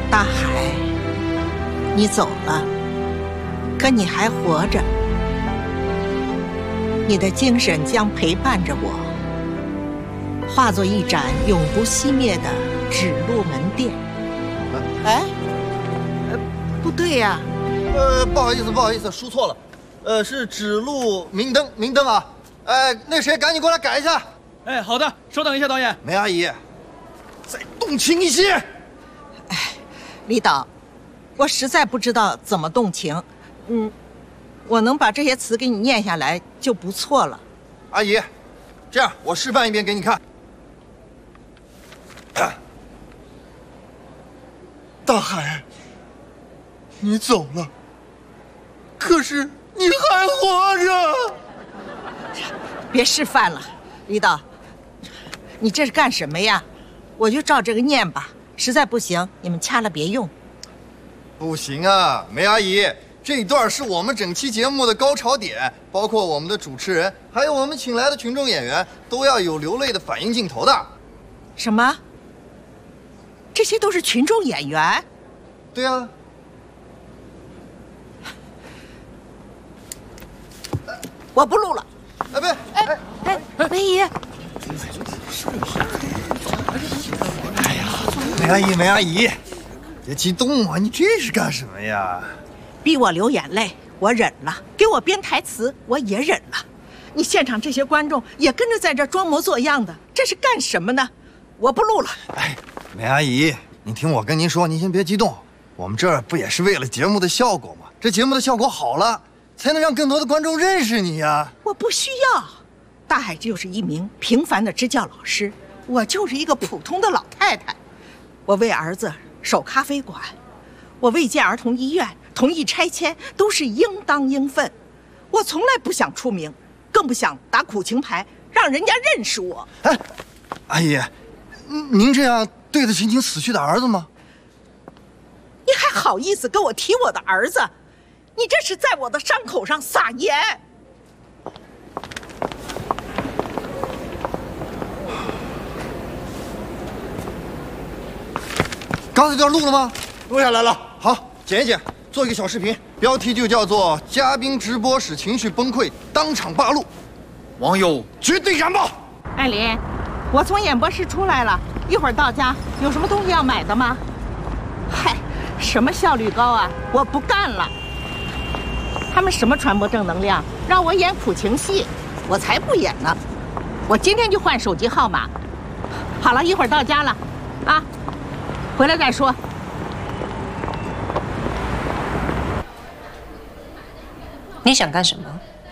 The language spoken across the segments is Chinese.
大海，你走了，可你还活着，你的精神将陪伴着我，化作一盏永不熄灭的指路门电。哎，不对呀。 不好意思，输错了，是指路明灯啊。那谁赶紧过来改一下。 哎，好的，稍等一下，导演。 梅阿姨，再动情一些。 哎，李导，我实在不知道怎么动情。我能把这些词给你念下来就不错了。 阿姨，这样我示范一遍给你看。大海，你走了，可是你还活着。 别示范了，李导，你这是干什么呀？我就照这个念吧，实在不行你们掐了别用。 不行啊，梅阿姨，这一段是我们整期节目的高潮点，包括我们的主持人，还有我们请来的群众演员，都要有流泪的反应镜头的。 什么？这些都是群众演员？ 对啊。 我不录了。 梅姨。 哎呀，梅阿姨，别激动啊！你这是干什么呀？ 逼我流眼泪，我忍了；给我编台词，我也忍了。你现场这些观众也跟着在这装模作样的，这是干什么呢？我不录了。 梅阿姨，你听我跟您说，您先别激动。我们这儿不也是为了节目的效果吗？这节目的效果好了，才能让更多的观众认识你呀。 我不需要，大海就是一名平凡的支教老师，我就是一个普通的老太太。我为儿子守咖啡馆，我为建儿童医院，同意拆迁，都是应当应分。我从来不想出名，更不想打苦情牌，让人家认识我。 阿姨，您这样对得起您死去的儿子吗？ 你还好意思跟我提我的儿子？你这是在我的伤口上撒盐。 刚才这段录了吗？录下来了。好，剪一剪，做一个小视频，标题就叫做“嘉宾直播使情绪崩溃，当场罢录，网友绝对燃爆”。 艾琳，我从演播室出来了，一会儿到家，有什么东西要买的吗？嗨，什么效率高啊，我不干了。他们什么传播正能量，让我演苦情戏，我才不演呢。我今天就换手机号码。好了，一会儿到家了，啊，回来再说。 你想干什么？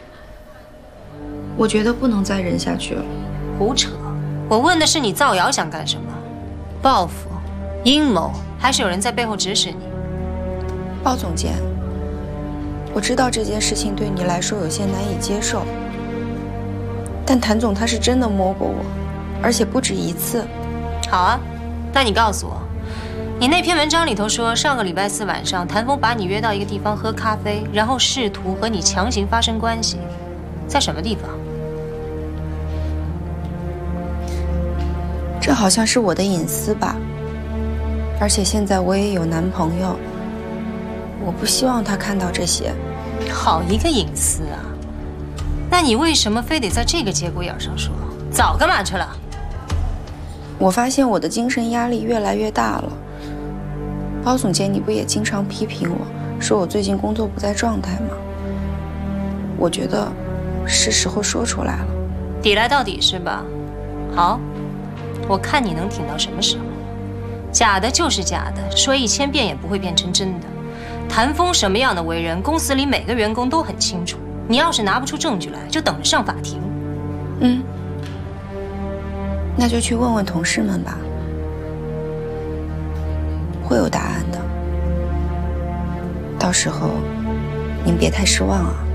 我觉得不能再忍下去了。 胡扯！我问的是你造谣想干什么？报复、阴谋，还是有人在背后指使你？ 鲍总监，我知道这件事情对你来说有些难以接受，但谭总他是真的摸过我，而且不止一次。 好啊，那你告诉我，你那篇文章里头说，上个礼拜4晚上，谭峰把你约到一个地方喝咖啡，然后试图和你强行发生关系，在什么地方？ 这好像是我的隐私吧，而且现在我也有男朋友，我不希望他看到这些。 好一个隐私啊！那你为什么非得在这个节骨眼上说？早干嘛去了？ 我发现我的精神压力越来越大了。包总监，你不也经常批评我，说我最近工作不在状态吗？我觉得是时候说出来了。 抵赖到底是吧？好，我看你能挺到什么时候。假的就是假的，说1000遍也不会变成真的。谭峰什么样的为人，公司里每个员工都很清楚。你要是拿不出证据来，就等着上法庭。 那就去问问同事们吧，会有答案的。到时候您别太失望啊。